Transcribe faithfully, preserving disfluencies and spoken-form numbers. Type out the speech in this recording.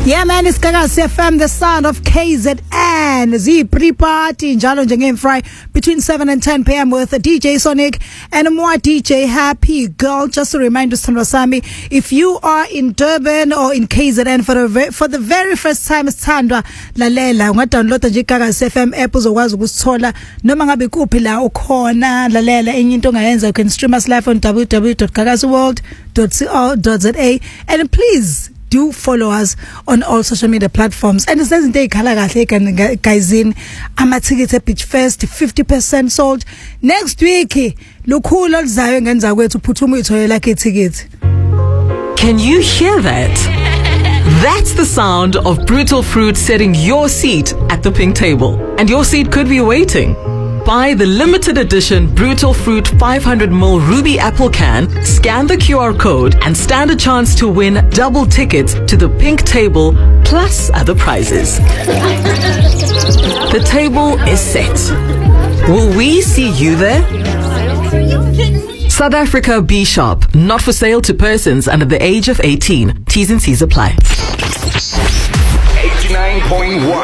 Yeah man, it's Gagasi F M, the sound of K Z N. Z pre-party njalo nje game Friday between seven and ten p.m. with D J Sonic and more D J Happy Girl. Just a reminder, Sandra Sami, if you are in Durban or in K Z N for the ve- for the very first time, Sandra lalela unga-download nje Gagasi F M app uzokwazi ukusithola noma ngabe kuphi la ukhona. Lalela enye into ongayenza, you can stream us live on w w w dot gagasi world dot co dot za, and please do follow us on all social media platforms. And it says into ikhala kahle guys in ama tickets at Beach Fest fifty percent sold. Next week lukhulu oluzayo ngenza kwethu phuthuma uyitholela ke ticket. Can you hear that? That's the sound of Brutal Fruit setting your seat at the pink table. And your seat could be waiting. Buy the limited edition Brutal Fruit five hundred milliliter Ruby Apple can, scan the Q R code, and stand a chance to win double tickets to the pink table plus other prizes. The table is set. Will we see you there? South Africa B Sharp, not for sale to persons under the age of eighteen. T's and C's apply. eighty-nine point one